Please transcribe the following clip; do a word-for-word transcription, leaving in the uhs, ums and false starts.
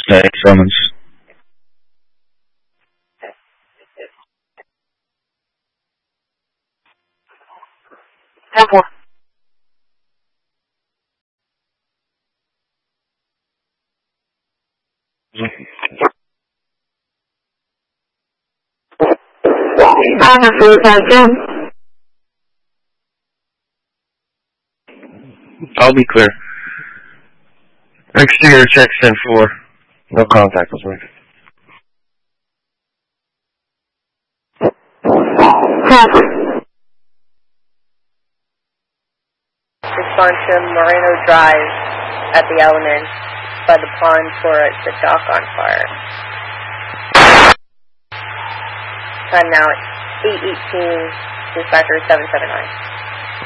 Static summons. ten four. I have full attention. I'll be clear. Exterior check ten four. No contact with me. Respond to Moreno Drive at the Elements by the pond for the dock on fire. Time now at eight eighteen, dispatcher seven seven nine.